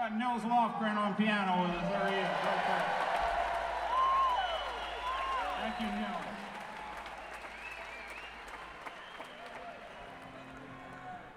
got Nils Lofgren on piano with us. There he is, right there. Thank you, Nils.